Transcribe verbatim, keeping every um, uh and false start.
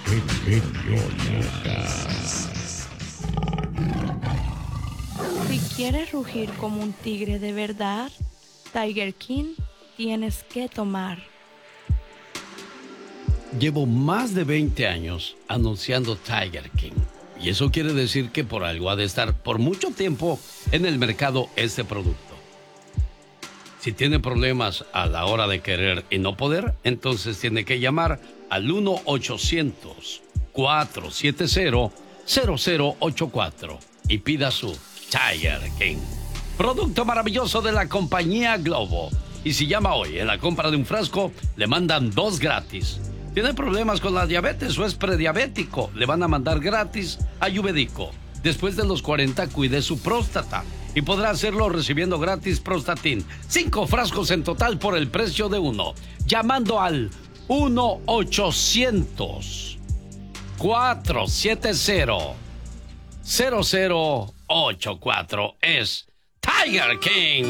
Si quieres rugir como un tigre de verdad, Tiger King tienes que tomar. Llevo más de veinte años anunciando Tiger King. Y eso quiere decir que por algo ha de estar por mucho tiempo en el mercado este producto. Si tiene problemas a la hora de querer y no poder, entonces tiene que llamar al uno ochocientos, cuatro siete cero, cero cero ocho cuatro y pida su Tiger King. Producto maravilloso de la compañía Globo. Y si llama hoy en la compra de un frasco, le mandan dos gratis. ¿Tiene problemas con la diabetes o es prediabético? Le van a mandar gratis Ayurvédico. Después de los cuarenta, cuide su próstata y podrá hacerlo recibiendo gratis Prostatin. Cinco frascos en total por el precio de uno. Llamando al uno ochocientos, cuatro siete cero, cero cero ocho cuatro. Es Tiger King.